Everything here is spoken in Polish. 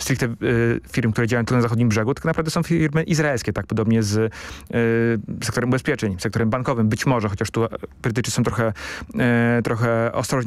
stricte firm, które działają tu na zachodnim brzegu, tylko naprawdę są firmy izraelskie, tak podobnie z sektorem ubezpieczeń, sektorem bankowym, być może, chociaż tu Brytyjczycy są trochę ostrożni